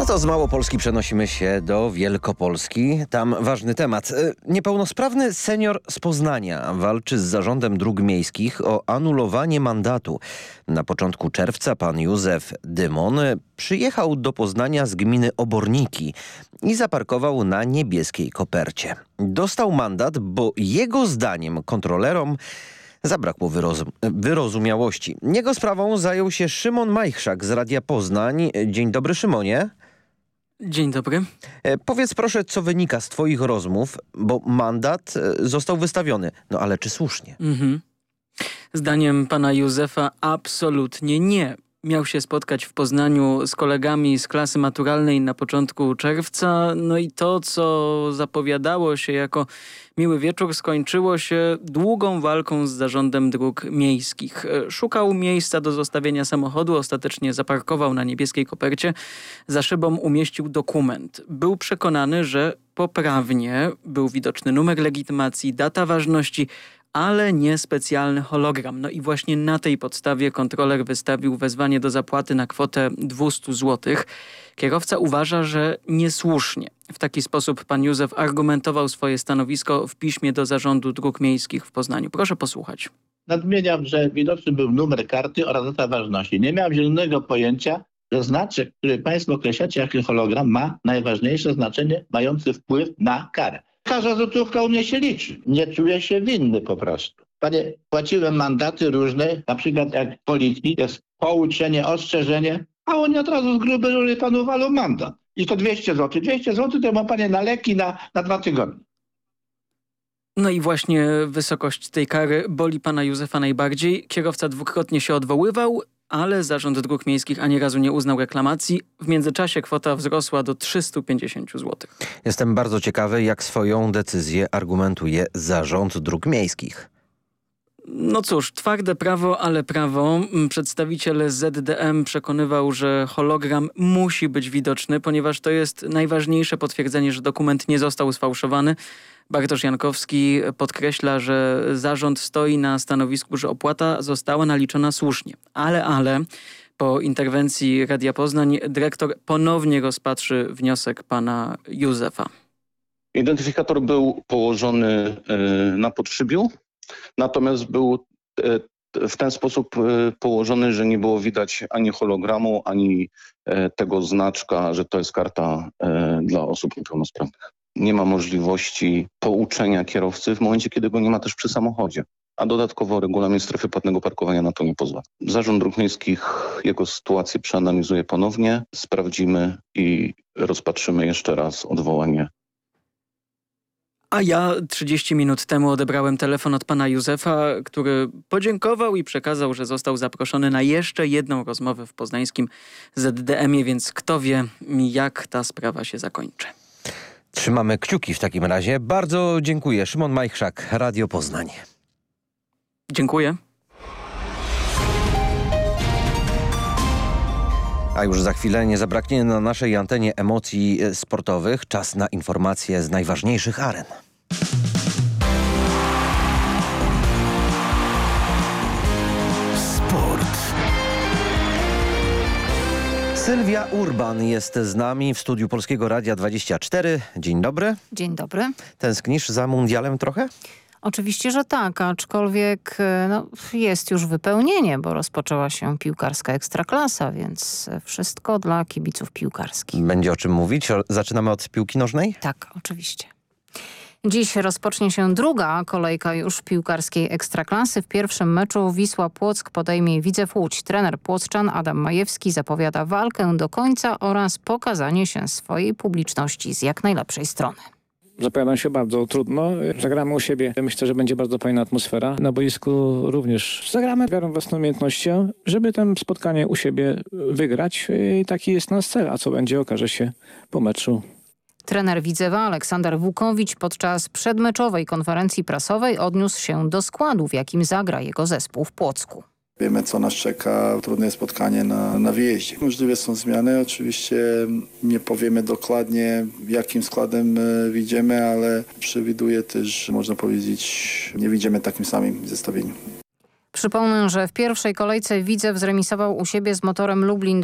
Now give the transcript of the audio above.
To z Małopolski przenosimy się do Wielkopolski. Tam ważny temat. Niepełnosprawny senior z Poznania walczy z zarządem dróg miejskich o anulowanie mandatu. Na początku czerwca pan Józef Dymon przyjechał do Poznania z gminy Oborniki i zaparkował na niebieskiej kopercie. Dostał mandat, bo jego zdaniem kontrolerom zabrakło wyrozumiałości. Jego sprawą zajął się Szymon Majchrzak z Radia Poznań. Dzień dobry, Szymonie. Dzień dobry. Powiedz proszę, co wynika z twoich rozmów, bo mandat został wystawiony. No ale czy słusznie? Zdaniem pana Józefa absolutnie nie. Miał się spotkać w Poznaniu z kolegami z klasy maturalnej na początku czerwca. No i to, co zapowiadało się jako miły wieczór, skończyło się długą walką z zarządem dróg miejskich. Szukał miejsca do zostawienia samochodu, ostatecznie zaparkował na niebieskiej kopercie. Za szybą umieścił dokument. Był przekonany, że poprawnie był widoczny numer legitymacji, data ważności, ale nie specjalny hologram. No i właśnie na tej podstawie kontroler wystawił wezwanie do zapłaty na kwotę 200 zł. Kierowca uważa, że niesłusznie. W taki sposób pan Józef argumentował swoje stanowisko w piśmie do Zarządu Dróg Miejskich w Poznaniu. Proszę posłuchać. Nadmieniam, że widoczny był numer karty oraz data ważności. Nie miałem zielonego pojęcia, że znaczek, który państwo określacie jako hologram, ma najważniejsze znaczenie mające wpływ na karę. Każda złotówka u mnie się liczy. Nie czuję się winny po prostu. Panie, płaciłem mandaty różne, na przykład jak w policji jest pouczenie, ostrzeżenie, a oni od razu z grubej rury panu walą mandat. I to 200 zł. 200 zł to ma panie na leki na 2 tygodnie. No i właśnie wysokość tej kary boli pana Józefa najbardziej. Kierowca dwukrotnie się odwoływał, ale Zarząd Dróg Miejskich ani razu nie uznał reklamacji. W międzyczasie kwota wzrosła do 350 zł. Jestem bardzo ciekawy, jak swoją decyzję argumentuje Zarząd Dróg Miejskich. No cóż, twarde prawo, ale prawo. Przedstawiciel ZDM przekonywał, że hologram musi być widoczny, ponieważ to jest najważniejsze potwierdzenie, że dokument nie został sfałszowany. Bartosz Jankowski podkreśla, że zarząd stoi na stanowisku, że opłata została naliczona słusznie. Ale po interwencji Radia Poznań dyrektor ponownie rozpatrzy wniosek pana Józefa. Identyfikator był położony na podszybiu, natomiast był w ten sposób położony, że nie było widać ani hologramu, ani tego znaczka, że to jest karta dla osób niepełnosprawnych. Nie ma możliwości pouczenia kierowcy w momencie, kiedy go nie ma też przy samochodzie. A dodatkowo regulamin strefy płatnego parkowania na to nie pozwala. Zarząd Dróg Miejskich jego sytuację przeanalizuje ponownie, sprawdzimy i rozpatrzymy jeszcze raz odwołanie. A ja 30 minut temu odebrałem telefon od pana Józefa, który podziękował i przekazał, że został zaproszony na jeszcze jedną rozmowę w poznańskim ZDM-ie, więc kto wie, jak ta sprawa się zakończy. Trzymamy kciuki w takim razie. Bardzo dziękuję. Szymon Majchrzak, Radio Poznań. Dziękuję. A już za chwilę nie zabraknie na naszej antenie emocji sportowych. Czas na informacje z najważniejszych aren. Sport. Sylwia Urban jest z nami w studiu Polskiego Radia 24. Dzień dobry. Dzień dobry. Tęsknisz za mundialem trochę? Oczywiście, że tak, aczkolwiek jest już wypełnienie, bo rozpoczęła się piłkarska ekstraklasa, więc wszystko dla kibiców piłkarskich. Będzie o czym mówić. Zaczynamy od piłki nożnej? Tak, oczywiście. Dziś rozpocznie się druga kolejka już piłkarskiej ekstraklasy. W pierwszym meczu Wisła Płock podejmie Widzew Łódź. Trener płockczan Adam Majewski zapowiada walkę do końca oraz pokazanie się swojej publiczności z jak najlepszej strony. Zapowiadam się bardzo trudno. Zagramy u siebie. Myślę, że będzie bardzo fajna atmosfera. Na boisku również zagramy wiarą własną umiejętnością, żeby to spotkanie u siebie wygrać. I taki jest nasz cel. A co będzie, okaże się po meczu. Trener Widzewa Aleksander Włókowicz podczas przedmeczowej konferencji prasowej odniósł się do składu, w jakim zagra jego zespół w Płocku. Wiemy, co nas czeka, trudne spotkanie na wyjeździe. Możliwe są zmiany, oczywiście nie powiemy dokładnie, jakim składem wyjdziemy, ale przewiduję też, można powiedzieć, nie wyjdziemy takim samym zestawieniem. Przypomnę, że w pierwszej kolejce Widzew zremisował u siebie z Motorem Lublin